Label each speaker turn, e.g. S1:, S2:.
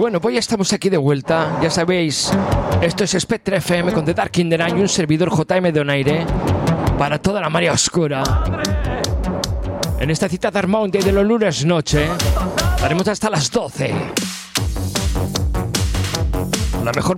S1: Bueno, pues ya estamos aquí de vuelta. Ya sabéis, esto es Spectre FM con The Dark in the Night y un servidor JM Donaire para toda la marea oscura. En esta cita Dark Mountain de los lunes noche haremos hasta las 12. La mejor